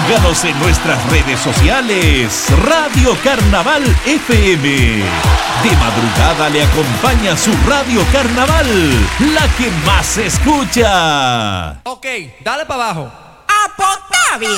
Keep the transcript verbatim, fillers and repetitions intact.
Síganos en nuestras redes sociales. Radio Carnaval F M. De madrugada le acompaña su Radio Carnaval, la que más se escucha. Ok, dale para abajo.